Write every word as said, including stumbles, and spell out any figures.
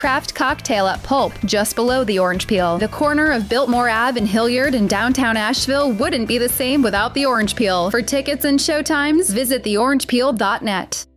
Craft Cocktail at Pulp, just below the Orange Peel. The corner of Biltmore Ave in Hilliard in downtown Asheville wouldn't be the same without the Orange Peel. For tickets and showtimes, visit the orange peel dot net.